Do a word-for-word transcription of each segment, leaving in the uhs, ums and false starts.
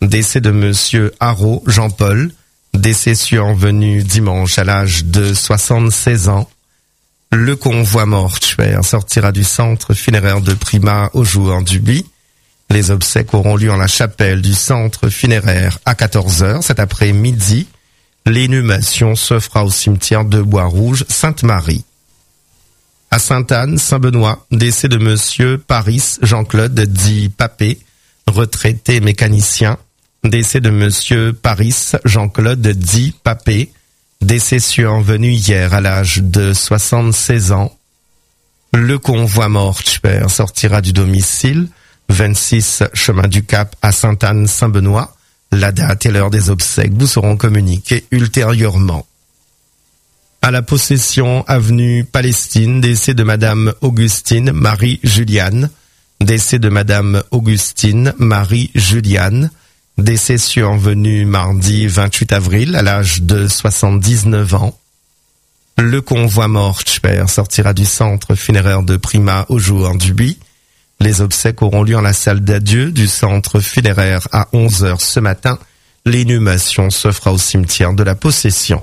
Décès de monsieur Haro Jean-Paul, décès survenu dimanche à l'âge de soixante-seize ans. Le convoi mortuaire sortira du centre funéraire de Prima au jour du buis. Les obsèques auront lieu en la chapelle du centre funéraire à quatorze heures cet après-midi. L'inhumation se fera au cimetière de Bois-Rouge, Sainte-Marie. À Sainte-Anne, Saint-Benoît, décès de monsieur Paris Jean-Claude dit Papé, retraité mécanicien. Décès de monsieur Paris Jean-Claude dit Papé, décès survenu hier à l'âge de soixante-seize ans. Le convoi mortuaire sortira du domicile, vingt-six chemin du Cap à Sainte-Anne-Saint-Benoît. La date et l'heure des obsèques vous seront communiquées ultérieurement. À la Possession, avenue Palestine, décès de madame Augustine Marie-Juliane. Décès de madame Augustine Marie-Juliane. Décès survenu mardi vingt-huit avril à l'âge de soixante-dix-neuf ans. Le convoi mortuaire sortira du centre funéraire de Prima au jour du buis. Les obsèques auront lieu en la salle d'adieu du centre funéraire à onze heures ce matin. L'inhumation se fera au cimetière de la Possession.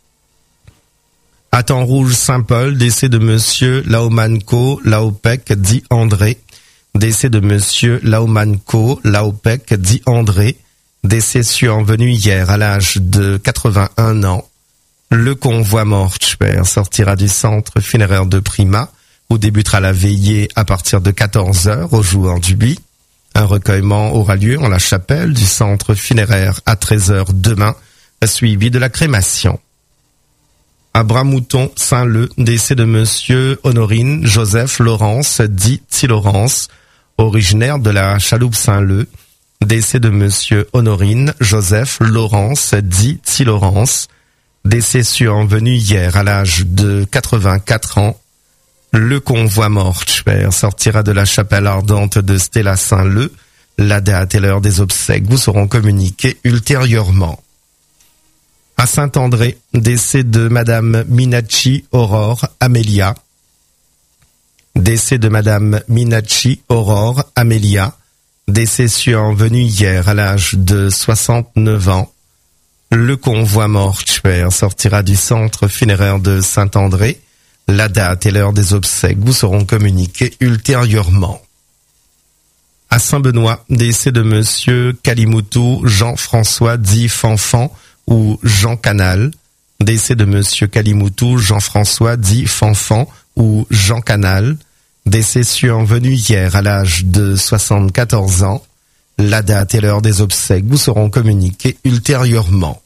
À Temps-Rouge Saint-Paul, décès de monsieur Laomanco Laopec dit André. Décès de monsieur Laomanco Laopec dit André. Décès survenu hier à l'âge de quatre-vingt-un ans. Le convoi mortuaire sortira du centre funéraire de Prima, où débutera la veillée à partir de quatorze heures au jour du buis. Un recueillement aura lieu en la chapelle du centre funéraire à treize heures demain, suivi de la crémation. À Bramouton, Saint-Leu, décès de monsieur Honorine Joseph Laurence dit Laurence, originaire de la chaloupe Saint-Leu. Décès de monsieur Honorine Joseph Laurence dit Laurence. Décès survenu hier à l'âge de quatre-vingt-quatre ans. Le convoi mortuaire sortira de la chapelle ardente de Stella Saint-Leu. La date et l'heure des obsèques vous seront communiquées ultérieurement. À Saint-André, décès de madame Minacci Aurore Amélia. Décès de madame Minacci Aurore Amélia. Décès survenu hier à l'âge de soixante-neuf ans. Le convoi mortuaire sortira du centre funéraire de Saint-André. La date et l'heure des obsèques vous seront communiquées ultérieurement. À Saint-Benoît, décès de monsieur Kalimoutou Jean-François dit Fanfan ou Jean Canal. Décès de monsieur Kalimoutou Jean-François dit Fanfan ou Jean Canal. Décès survenu hier à l'âge de soixante-quatorze ans. La date et l'heure des obsèques vous seront communiquées ultérieurement.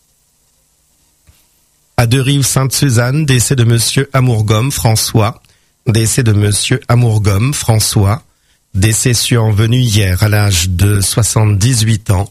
À Deux-Rives-Sainte-Suzanne, décès de monsieur Amourgomme François. Décès de monsieur Amourgomme François. Décès survenu hier à l'âge de soixante-dix-huit ans.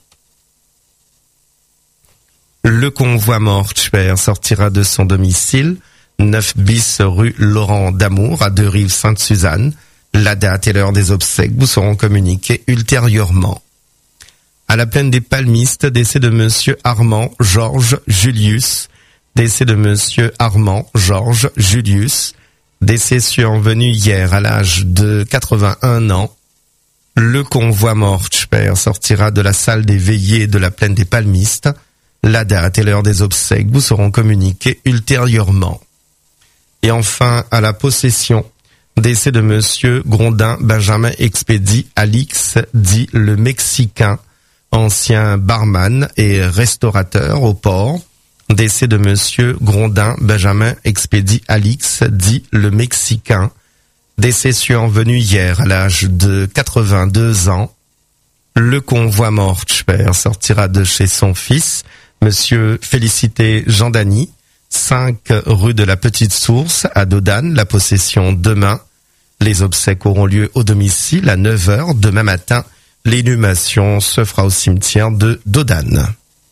Le convoi mortuaire sortira de son domicile, neuf bis rue Laurent d'Amour à Deux-Rives-Sainte-Suzanne. La date et l'heure des obsèques vous seront communiquées ultérieurement. À la plaine des Palmistes, décès de monsieur Armand Georges Julius. Décès de monsieur Armand Georges Julius. Décès survenu hier à l'âge de quatre-vingt-un ans. Le convoi mortuaire sortira de la salle des veillées de la plaine des Palmistes. La date et l'heure des obsèques vous seront communiquées ultérieurement. Et enfin, à la Possession, décès de monsieur Grondin Benjamin Expédie Alix dit le Mexicain, ancien barman et restaurateur au port. Décès de monsieur Grondin Benjamin Expédie Alix dit le Mexicain. Décès survenu hier à l'âge de quatre-vingt-deux ans. Le convoi mortuaire sortira de chez son fils, monsieur Félicité Jean-Dany, cinq rue de la Petite Source à Dodane, la Possession demain. Les obsèques auront lieu au domicile à neuf heures demain matin. L'inhumation se fera au cimetière de Dodane.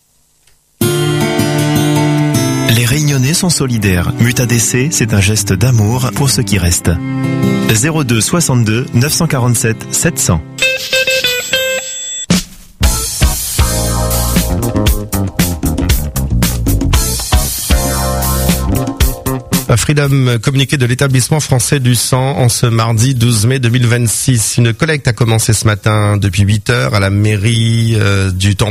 Les Réunionnais sont solidaires. Mutadc, c'est un geste d'amour pour ceux qui restent. zéro deux soixante-deux neuf cent quarante-sept sept cents. Freedom, communiqué de l'établissement français du sang en ce mardi douze mai deux mille vingt-six. Une collecte a commencé ce matin depuis huit heures à la mairie euh, du Temple.